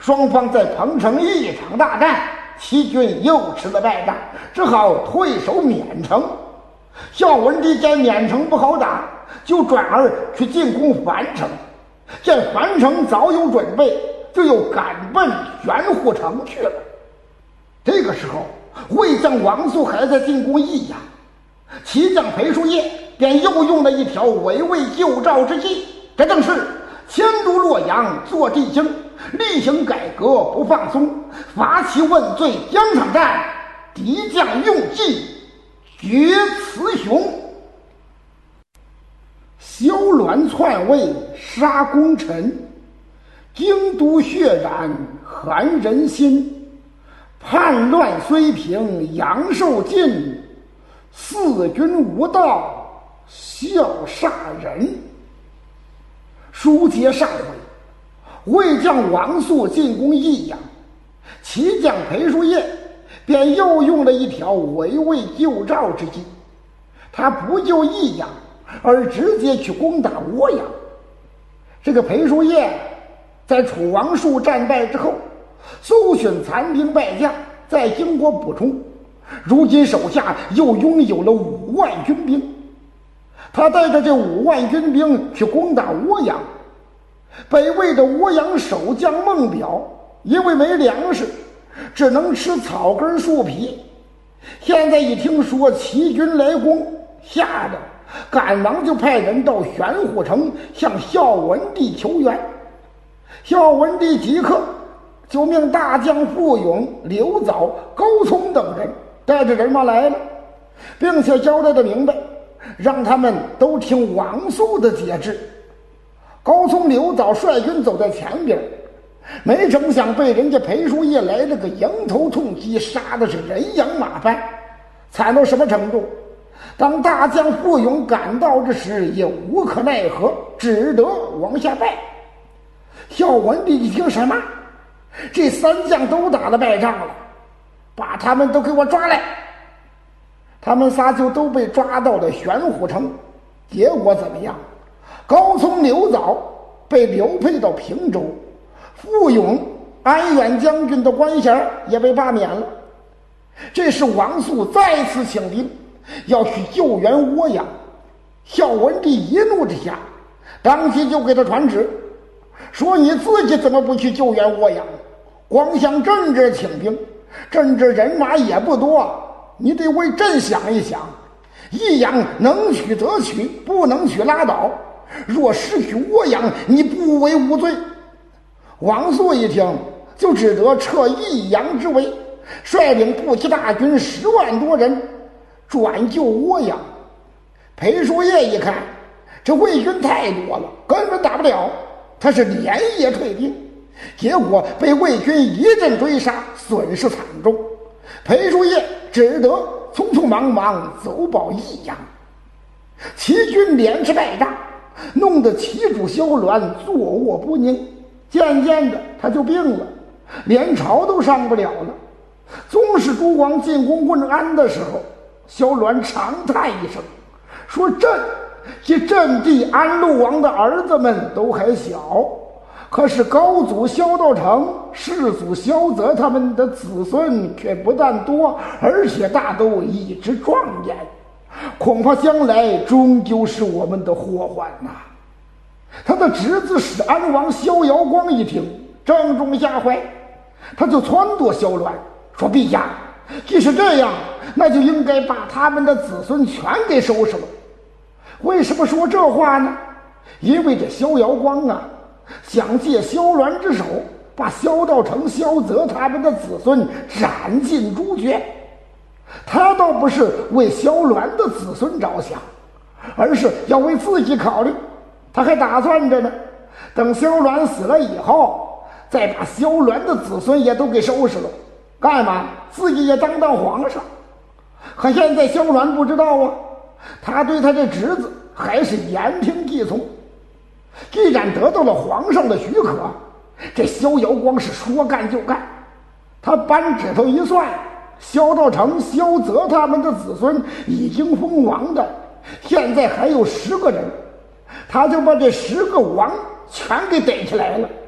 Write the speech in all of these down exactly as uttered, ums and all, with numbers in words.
双方在彭城一场大战，齐军又吃了败仗，只好退守沔城。孝文帝见沔城不好打，就转而去进攻樊城。见樊城早有准备，就又赶奔玄户城去了。这个时候，魏将王肃还在进攻益阳，齐将裴叔业便又用了一条围魏救赵之计，这正是迁都洛阳做帝京，厉行改革不放松，伐齐问罪疆场战，敌将用计决雌雄。萧鸾篡位杀功臣，京都血染寒人心，叛乱虽平阳寿尽，四军无道笑煞人。书接上回，魏将王肃进攻益阳，齐将裴叔业便又用了一条围魏救赵之计，他不救益阳，而直接去攻打涡阳。这个裴叔业在楚王树战败之后，搜寻残兵败将，再经过补充，如今手下又拥有了五万军兵。他带着这五万军兵去攻打涡阳。北魏的涡阳守将孟表因为没粮食，只能吃草根树皮。现在一听说齐军来攻，吓得赶忙就派人到玄虎城向孝文帝求援。孝文帝即刻就命大将傅勇、刘藻、高聪等人带着人马来了，并且交代的明白，让他们都听王肃的节制。高聪、刘藻率军走在前边，没成想被人家裴叔业来了个迎头痛击，杀的是人仰马翻，惨到什么程度？当大将傅勇赶到之时，也无可奈何，只得往下拜。孝文帝一听，什么？这三将都打了败仗了，把他们都给我抓来。他们仨就都被抓到了玄虎城。结果怎么样？高聪、刘藻被流配到平州，傅勇、安远将军的官衔也被罢免了。这是王肃再次请兵，要去救援涡阳。孝文帝一怒之下，当即就给他传旨，说你自己怎么不去救援涡阳？光向朕这请兵，朕这人马也不多，你得为朕想一想。益阳能取则取，不能取拉倒。若失去涡阳，你不为无罪。王肃一听，就只得撤益阳之围，率领步骑大军十万多人转救涡阳。裴叔业一看，这魏军太多了，根本打不了，他是连夜退兵，结果被魏军一阵追杀，损失惨重。裴叔业只得匆匆忙忙走保益阳。齐军连吃败仗，弄得齐主萧鸾坐卧不宁，渐渐的他就病了，连朝都上不了了。宗室诸王进攻问安的时候，萧鸾长叹一声，说朕及朕弟安陆王的儿子们都还小，可是高祖萧道成、世祖萧泽他们的子孙却不但多，而且大都一直壮年，恐怕将来终究是我们的祸患呐、啊。他的侄子史安王萧遥光一听，正中下怀，他就撺掇萧鸾说：“陛下，既是这样，那就应该把他们的子孙全给收拾了。”为什么说这话呢？因为这萧遥光啊，想借萧鸾之手，把萧道成、萧泽他们的子孙斩尽诛绝。他倒不是为萧鸾的子孙着想，而是要为自己考虑。他还打算着呢，等萧鸾死了以后，再把萧鸾的子孙也都给收拾了，干嘛？自己也当当皇上。可现在萧鸾不知道啊，他对他这侄子还是言听计从。既然得到了皇上的许可，这萧遥光是说干就干。他扳指头一算，萧道成、萧泽他们的子孙已经封王的，现在还有十个人，他就把这十个王全给逮起来了。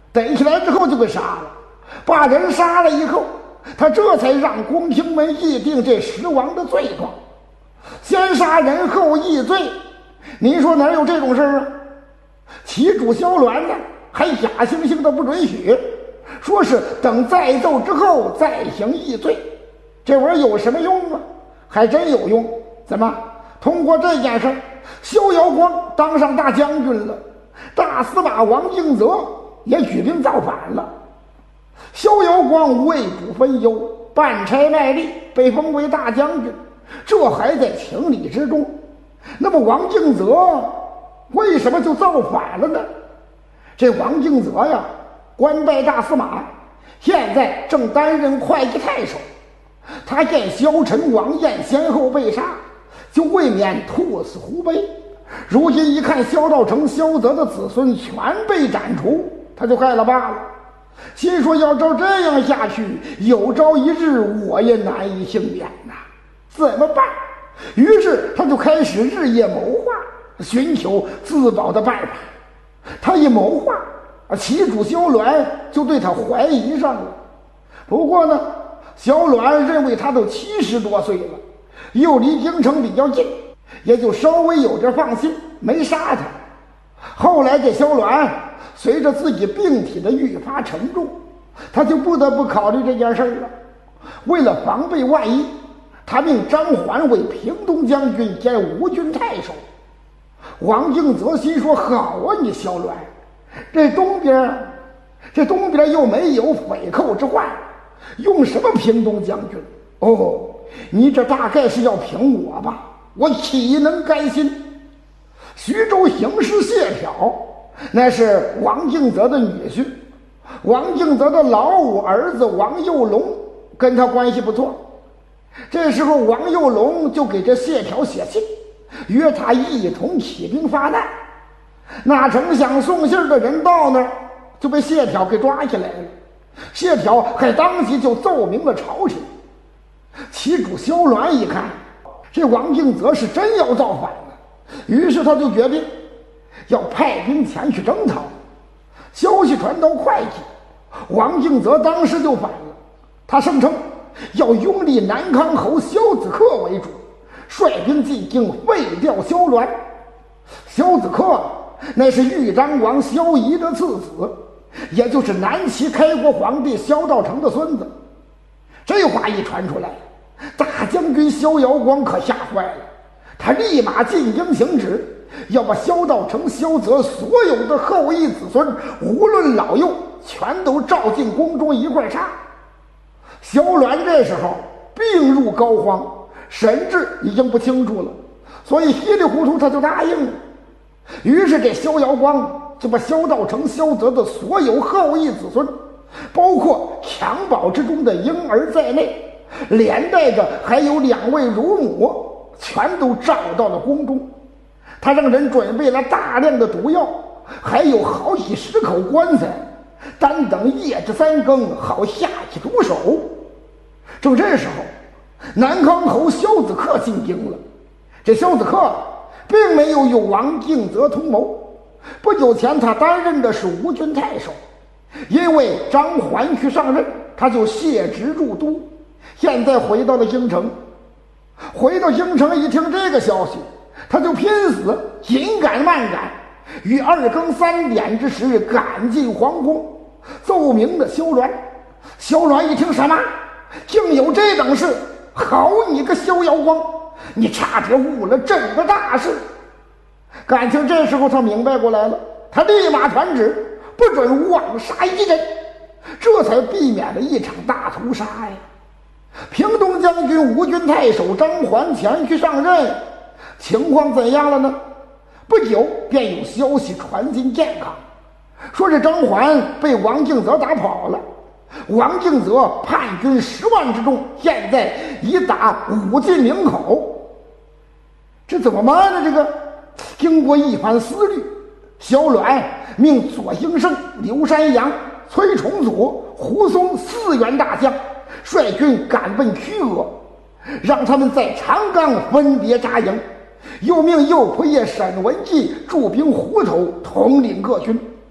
逮起来之后就给杀了。把人杀了以后，他这才让宫廷们议定这十王的罪状，先杀人后议罪。你说哪有这种事啊？齐主萧鸾呢，还假惺惺的不准许，说是等再奏之后再行议罪。这玩意儿有什么用啊？还真有用。怎么通过这件事，萧遥光当上大将军了，大司马王敬泽也举兵造反了。萧遥光未卜分忧，办差卖力，被封为大将军，这还在情理之中。那么王敬泽为什么就造反了呢？这王敬泽呀，官拜大司马，现在正担任会稽太守。他见萧晨、王彦先后被杀，就未免兔死狐悲。如今一看萧道成、萧泽的子孙全被斩除，他就害了怕了，心说要照这样下去，有朝一日我也难以幸免呐，怎么办？于是他就开始日夜谋划，寻求自保的办法。他一谋划，齐主萧鸾就对他怀疑上了。不过呢，萧鸾认为他都七十多岁了，又离京城比较近，也就稍微有点放心，没杀他。后来这萧鸾随着自己病体的愈发沉重，他就不得不考虑这件事了。为了防备万一，他命张环为平东将军兼吴郡太守。王敬泽心说：好啊，你萧鸾，这东边这东边又没有匪寇之患，用什么平东将军？哦，你这大概是要平我吧？我岂能甘心？徐州行师谢朓那是王敬泽的女婿，王敬泽的老五儿子王右龙跟他关系不错。这时候王右龙就给这谢朓写信，约他一同起兵发难。哪成想送信的人到那儿就被谢朓给抓起来了，谢朓还当即就奏明了朝廷。齐主萧鸾一看这王敬泽是真要造反了，于是他就决定要派兵前去征讨。消息传到会稽，王敬泽当时就反了，他声称要拥立南康侯萧子克为主，率兵进京废掉萧鸾。萧子克那是豫章王萧仪的次子，也就是南齐开国皇帝萧道成的孙子。这话一传出来，大将军萧遥光可吓坏了，他立马进京行旨，要把萧道成、萧泽所有的后裔子孙，无论老幼，全都召进宫中一块杀。萧鸾这时候病入膏肓，神志已经不清楚了，所以稀里糊涂他就答应了。于是这萧遥光就把萧道成、萧泽的所有后裔子孙，包括襁褓之中的婴儿在内，连带着还有两位乳母，全都召到了宫中。他让人准备了大量的毒药，还有好几十口棺材，单等夜至三更，好下起毒手。正这时候，南康侯萧子克进京了。这萧子克并没有与王敬泽同谋，不久前他担任的是吴郡太守，因为张环去上任，他就卸职入都，现在回到了京城。回到京城一听这个消息，他就拼死紧赶慢赶，于二更三点之时赶进皇宫，奏明了萧鸾。萧鸾一听，什么竟有这等事？好你个萧遥光，你差点误了整个大事。感情这时候他明白过来了，他立马传旨，不准枉杀一人，这才避免了一场大屠杀呀。平东将军吴郡太守张环前去上任，情况怎样了呢？不久便有消息传进健康，说这张环被王敬泽打跑了，王敬泽叛军十万之众，现在已打武进营口。这怎么办呢？这个经过一番思虑，萧鸾命左兴盛、刘山阳、崔崇祖、胡松四员大将率军赶奔曲阿，让他们在长冈分别扎营，又命右仆射沈文季驻兵湖头，统领各军。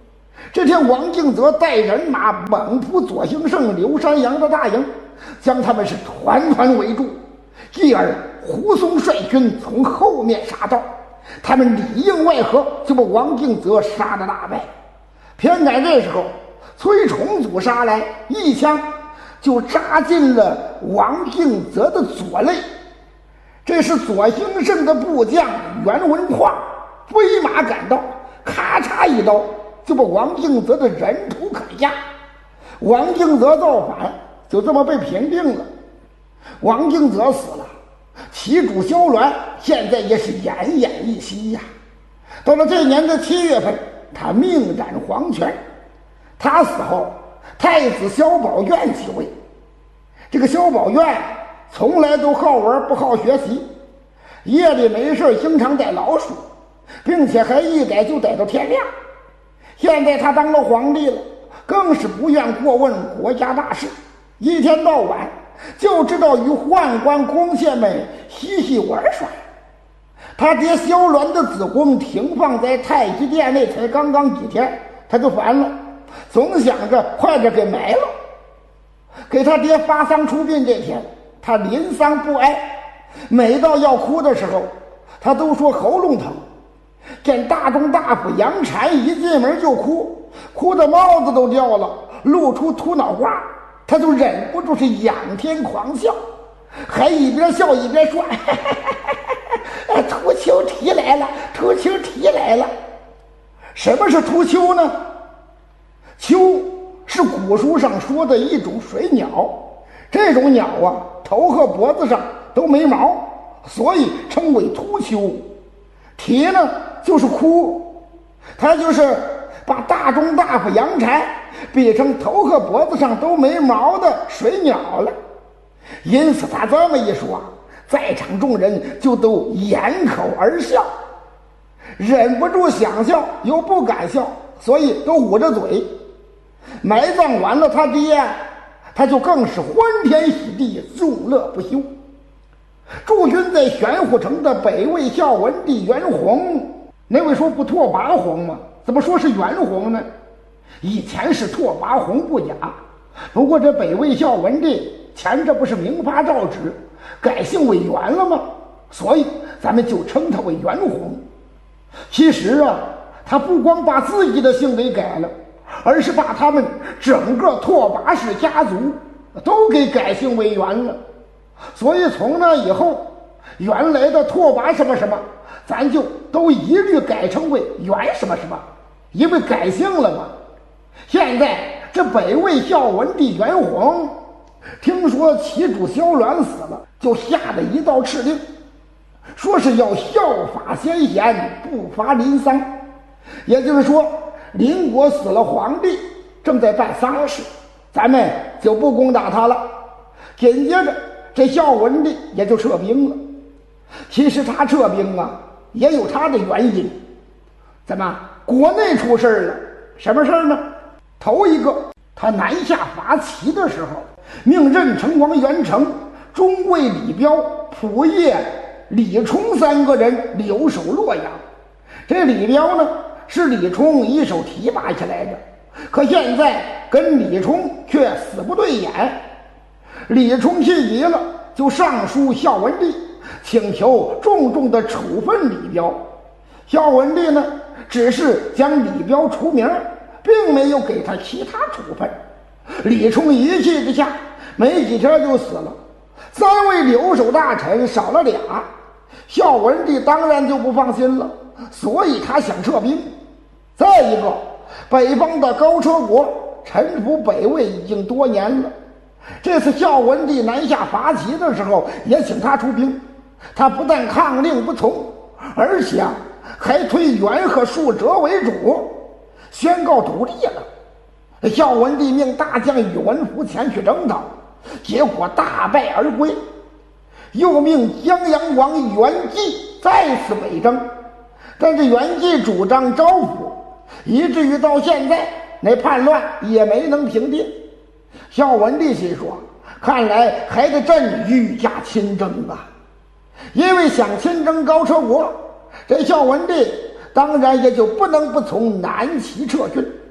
这天，王敬泽带人马猛扑左兴胜、刘山阳的大营，将他们是团团围住。继而，胡松率军从后面杀到，他们里应外合，就把王敬泽杀得大败。偏赶这时候，崔崇祖杀来，一枪就扎进了王敬泽的左肋。这是左兴胜的部将袁文化飞马赶到，咔嚓一刀就把王敬泽的人头砍下。王敬泽造反，就这么被平定了。王敬泽死了，其主萧鸾现在也是奄奄一息呀。到了这年的七月份，他命斩黄权。他死后，太子萧宝卷继位。这个萧宝卷从来都好玩不好学习，夜里没事经常逮老鼠，并且还一逮就逮到天亮。现在他当了皇帝了，更是不愿过问国家大事，一天到晚就知道与宦官公卿们嬉戏玩耍。他爹萧鸾的子宫停放在太极殿内才刚刚几天，他就烦了，总想着快点给埋了。给他爹发丧出殡这天，他临丧不哀，每到要哭的时候，他都说喉咙疼。见大中大夫杨禅一进门就哭，哭的帽子都掉了，露出秃脑瓜，他就忍不住是仰天狂笑，还一边笑一边说：“秃丘提来了，秃丘提来了。”什么是秃丘呢？丘是古书上说的一种水鸟，这种鸟啊，头和脖子上都没毛，所以称为秃丘。提呢就是哭，他就是把大中大夫杨禅比成头和脖子上都没毛的水鸟了。因此他这么一说，在场众人就都掩口而笑，忍不住想笑又不敢笑，所以都捂着嘴。埋葬完了他爹，他就更是欢天喜地，众乐不休。驻军在玄虎城的北魏孝文帝袁弘，那位说不拓跋宏吗？怎么说是袁弘呢？以前是拓跋宏不假，不过这北魏孝文帝前这不是明发诏旨改姓为袁了吗？所以咱们就称他为袁弘。其实啊，他不光把自己的姓给改了，而是把他们整个拓跋氏家族都给改姓为袁了。所以从那以后，原来的拓跋什么什么，咱就都一律改称为袁什么什么，因为改姓了嘛。现在这北魏孝文帝袁弘听说其主萧鸾死了，就下了一道敕令，说是要效法先贤，不罚临丧。也就是说，邻国死了皇帝，正在办丧事，咱们就不攻打他了。紧接着这孝文帝也就撤兵了。其实他撤兵啊，也有他的原因。怎么国内出事了？什么事呢？头一个，他南下伐齐的时候，命任城王元成、中尉李彪、仆射李冲三个人留守洛阳。这李彪呢，是李冲一手提拔起来的，可现在跟李冲却死不对眼。李冲气急了，就上书孝文帝，请求重重的处分李彪。孝文帝呢，只是将李彪除名，并没有给他其他处分。李冲一气之下，没几天就死了。三位留守大臣少了俩，孝文帝当然就不放心了，所以他想撤兵。再一个，北方的高车国臣服北魏已经多年了，这次孝文帝南下伐齐的时候也请他出兵，他不但抗令不从，而且还推元和庶哲为主，宣告独立了。孝文帝命大将宇文福前去征讨，结果大败而归，又命江阳王元济再次北征，但是元济主张招抚，以至于到现在那叛乱也没能平定。孝文帝心说，看来还得朕御驾亲征啊。因为想亲征高车国，这孝文帝当然也就不能不从南齐撤军。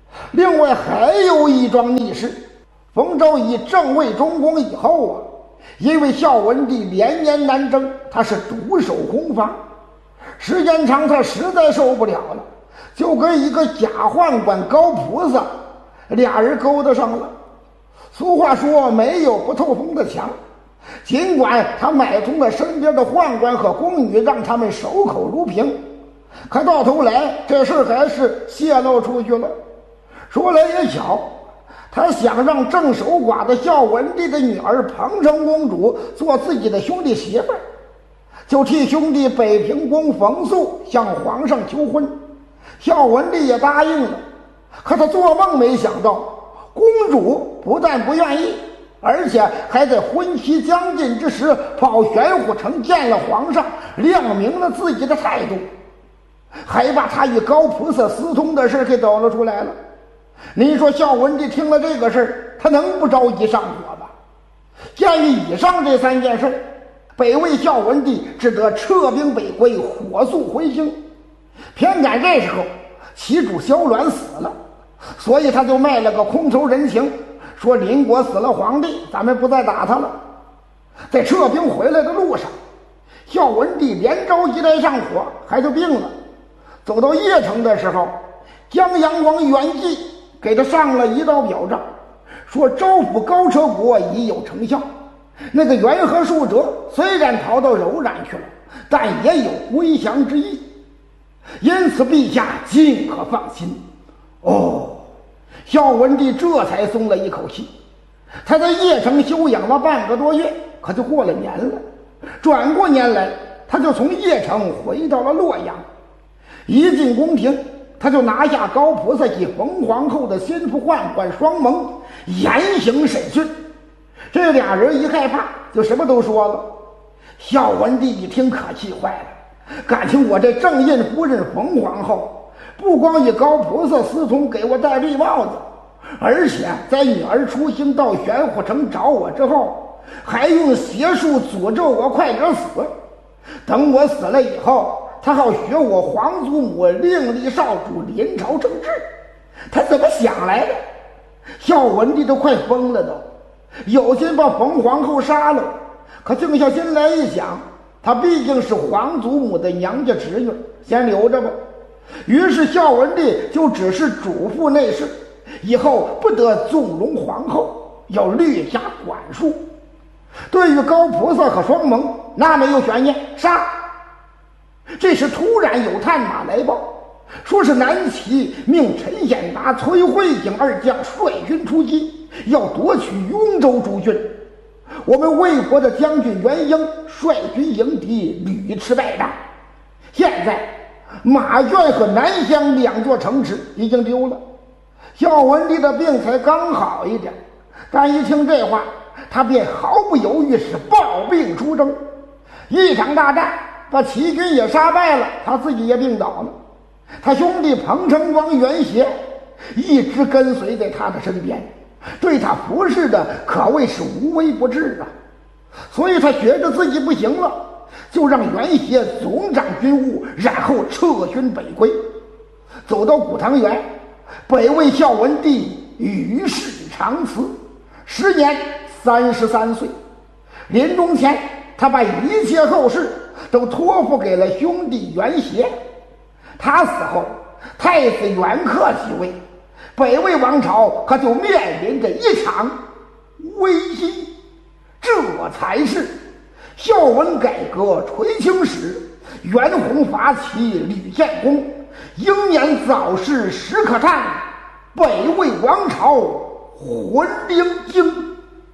另外还有一桩逆事，冯昭仪正位中宫以后啊，因为孝文帝连年南征，他是独守空房，时间长他实在受不了了，就跟一个假宦官高菩萨俩人勾搭上了。俗话说没有不透风的墙，尽管他买通了身边的宦官和宫女，让他们守口如瓶，可到头来这事还是泄露出去了。说来也巧，他想让正守寡的孝文帝的女儿彭城公主做自己的兄弟媳妇儿，就替兄弟北平公冯素向皇上求婚。孝文帝也答应了，可他做梦没想到，公主不但不愿意，而且还在婚期将近之时跑玄虎城见了皇上，亮明了自己的态度，还把他与高菩萨私通的事给抖了出来了。您说孝文帝听了这个事，他能不着急上火吧？鉴于以上这三件事，北魏孝文帝只得撤兵北归，火速回京。偏赶这时候其主萧鸾死了，所以他就卖了个空头人情，说邻国死了皇帝，咱们不再打他了。在撤兵回来的路上，孝文帝连着急来上火，还就病了。走到邺城的时候，江阳王元济给他上了一道表彰，说招抚高车国已有成效。那个元和庶哲虽然逃到柔然去了，但也有归降之意，因此陛下尽可放心。哦，孝文帝这才松了一口气。他在邺城休养了半个多月，可就过了年了。转过年来，他就从邺城回到了洛阳。一进宫廷，他就拿下高菩萨及冯皇后的心腹宦官双蒙，严刑审讯。这俩人一害怕，就什么都说了。孝文帝一听可气坏了，感情我这正印夫人冯皇后不光与高菩萨私通，给我戴绿帽子，而且在女儿出行到玄虎城找我之后，还用邪术诅咒我快点死。等我死了以后，他好学我皇祖母另立少主，临朝称制。他怎么想来的？孝文帝都快疯了都，有心把冯皇后杀了，可静下心来一想，她毕竟是皇祖母的娘家侄女，先留着吧。于是孝文帝就只是嘱咐内侍，以后不得纵容皇后，要略加管束。对于高菩萨和双蒙，那没有悬念，杀。这时突然有探马来报，说是南齐命陈显达、崔慧景二将率军出击，要夺取雍州诸郡。我们魏国的将军元婴率军迎敌，屡次败战。现在马圈和南乡两座城池已经丢了。孝文帝的病才刚好一点，但一听这话，他便毫不犹豫是抱病出征。一场大战把齐军也杀败了，他自己也病倒了。他兄弟彭城王元协一直跟随在他的身边，对他服侍的可谓是无微不至啊。所以他觉得自己不行了，就让元协总掌军务，然后撤军北归。走到古唐园，北魏孝文帝与世长辞，时年三十三岁。临终前，他把一切后事都托付给了兄弟元协。他死后，太子元恪继位，北魏王朝可就面临着一场危机。这才是孝文改革垂青史，袁弘伐齐屡建功，英年早逝时可叹，北魏王朝魂灵精。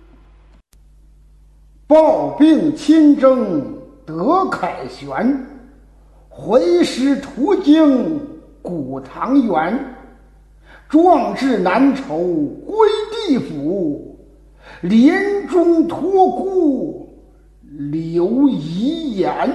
抱病亲征得凯旋，回师途经古唐园。壮志难酬归地府，临终托孤留遗言。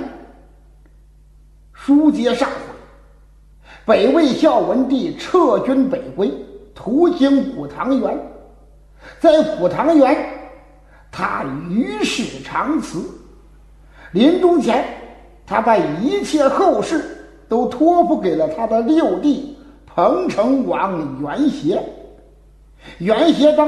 书接上回，北魏孝文帝撤军北归，途经古唐园。在古唐园，他于世长辞。临终前，他把一切后事都托付给了他的六弟彭城王元协。元协当